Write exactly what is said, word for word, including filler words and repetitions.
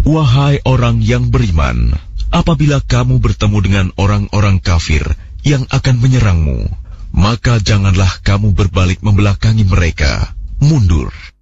Wahai orang yang beriman, apabila kamu bertemu dengan orang-orang kafir yang akan menyerangmu, maka janganlah kamu berbalik membelakangi mereka, mundur.